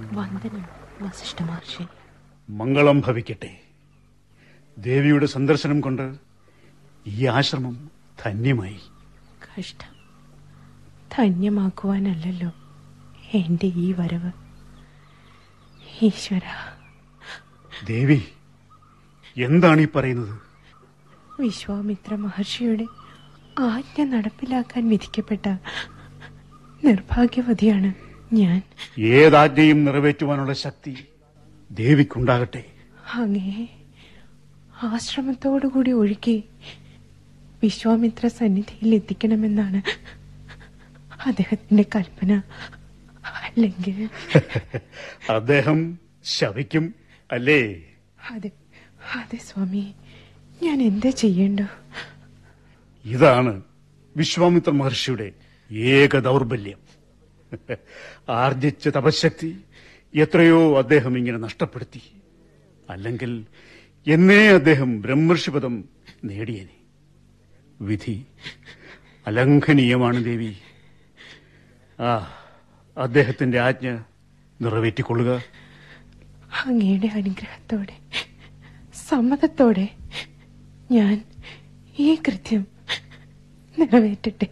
വന്ദനം വസിഷ്ഠ മഹർഷി. മംഗളം ഭവിക്കട്ടെ. ദേവിയുടെ സന്ദർശനം കൊണ്ട് ഈ ആശ്രമം ധന്യമായി. കഷ്ടം, ധന്യമാക്കുവാനല്ലോ എന്റെ ഈ വരവ്. ഈശ്വര. ദേവി, എന്താണ് ഈ പറയുന്നത്? വിശ്വാമിത്ര മഹർഷിയുടെ ആജ്ഞ നടപ്പിലാക്കാൻ വിധിക്കപ്പെട്ട നിർഭാഗ്യവതിയാണ് ഞാൻ. ഏതാജ്ഞയും നിറവേറ്റുവാനുള്ള ശക്തി ദേവിക്കുണ്ടാകട്ടെ. അങ്ങേ ആശ്രമത്തോടുകൂടി ഒഴുക്കി വിശ്വാമിത്ര സന്നിധിയിൽ എത്തിക്കണമെന്നാണ് അദ്ദേഹത്തിന്റെ കൽപ്പന. അല്ലെങ്കിൽ അദ്ദേഹം ശപിക്കും അല്ലേ? അതെ അതെ സ്വാമി, ഞാൻ എന്താ ചെയ്യേണ്ടു? ഇതാണ് വിശ്വാമിത്ര മഹർഷിയുടെ ഏക ദൗർബല്യം. ആർജിച്ച തപശക്തി എത്രയോ അദ്ദേഹം ഇങ്ങനെ നഷ്ടപ്പെടുത്തി. അല്ലെങ്കിൽ എന്നേ അദ്ദേഹം ബ്രഹ്മർഷിപദം നേടിയേനെ. വിധി അലംഘനീയമാണ് ദേവി. അദ്ദേഹത്തിന്റെ ആജ്ഞ നിറവേറ്റിക്കൊള്ളുക. അങ്ങയുടെ അനുഗ്രഹത്തോടെ, സമ്മതത്തോടെ ഞാൻ ഈ കൃത്യം നിറവേറ്റട്ടെ.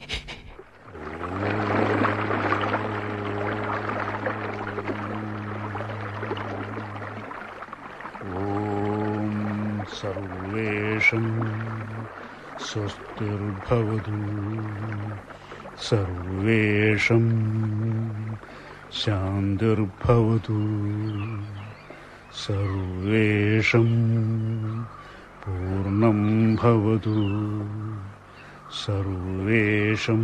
ഓം സർവേഷം സ്വസ്തിർഭവതു, സർവേഷം ശാന്തിർഭവതു, സർവേഷം പൂർണ്ണം ഭവതു, സർവേഷം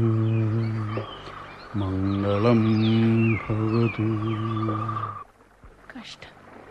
മംഗളം ഭവതു. കഷ്ടം,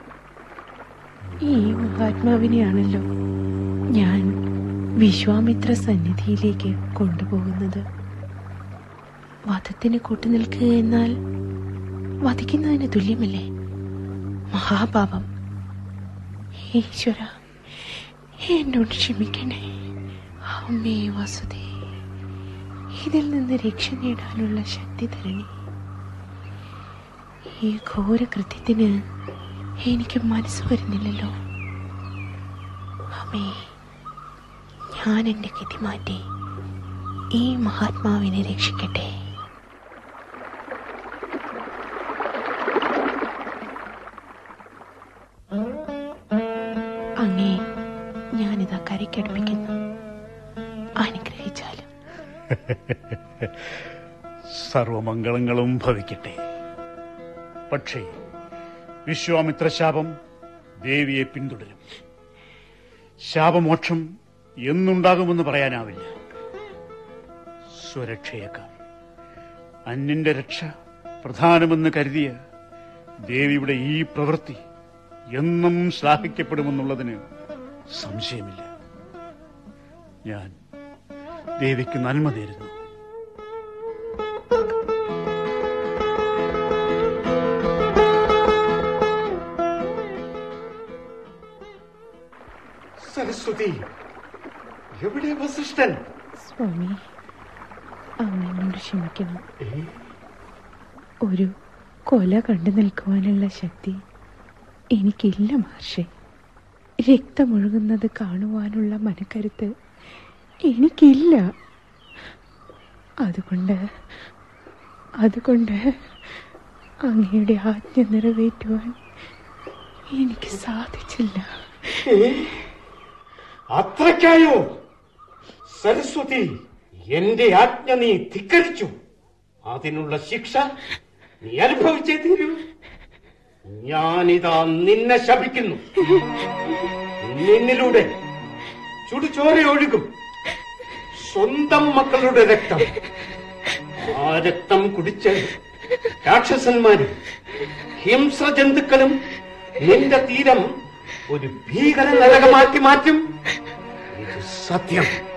ഈ മഹാത്മാവിനെയാണല്ലോ ഞാൻ വിശ്വാമിത്ര സന്നിധിയിലേക്ക് കൊണ്ടുപോകുന്നത്. വധത്തിന് കൂട്ടുനിൽക്കുക എന്നാൽ വധിക്കുന്നതിന് തുല്യമല്ലേ? മഹാപാപം. ഈശ്വര, എന്നോട് ക്ഷമിക്കണേ. അമ്മേ വസുദേ, ഇതിൽ നിന്ന് രക്ഷ നേടാനുള്ള ശക്തി തരണേ. ഈ ഘോര കൃത്യത്തിന് എനിക്ക് മനസ്സ് വരുന്നില്ലല്ലോ. അമ്മേ, ഞാൻ എന്റെ ഗതി മാറ്റി ഈ മഹാത്മാവിനെ രക്ഷിക്കട്ടെ. അങ്ങേ ഞാനിതാ കരയ്ക്കടുപ്പിക്കുന്നു. അനുഗ്രഹിച്ചാലും. സർവമംഗളങ്ങളും ഭവിക്കട്ടെ. പക്ഷേ വിശ്വാമിത്ര ശാപം ദേവിയെ പിന്തുടരും. ശാപമോക്ഷം എന്നുണ്ടാകുമെന്ന് പറയാനാവില്ല. സ്വരക്ഷയേക്കാൾ അന്യന്റെ രക്ഷ പ്രധാനമെന്ന് കരുതിയ ദേവിയുടെ ഈ പ്രവൃത്തി എന്നും ശ്ലാഘിക്കപ്പെടുമെന്നുള്ളതിന് സംശയമില്ല. ഞാൻ ദേവിക്ക് നന്മ നേരുന്നു. സരസ്വതി, എവിടെ വസിഷ്ഠൻ? സ്വാമി, അങ്ങനോട് ക്ഷമിക്കണം. ഒരു കൊല കണ്ടു നിൽക്കുവാനുള്ള ശക്തി എനിക്കില്ല മഹർഷി. രക്തമൊഴുകുന്നത് കാണുവാനുള്ള മനക്കരുത്ത് എനിക്കില്ല. അതുകൊണ്ട് അങ്ങയുടെ ആജ്ഞ നിറവേറ്റുവാൻ എനിക്ക് സാധിച്ചില്ല. അത്രയ്ക്കായോ? സരസ്വതി, എന്റെ ആജ്ഞ നീ ധിക്കരിച്ചു. അതിനുള്ള ശിക്ഷ നീ അനുഭവിച്ചേ തീരൂ. ഞാനിതാ നിന്നെ ശപിക്കുന്നു. നിന്നിലൂടെ ചുടുചോരയൊഴുകും സ്വന്തം മക്കളുടെ രക്തം. ആ രക്തം കുടിച്ച് രാക്ഷസന്മാരും ഹിംസ്രജന്തുക്കളും നിന്റെ തീരം ഒരു ഭീകര നരകമാക്കി മാറ്റും. ഇത് സത്യം.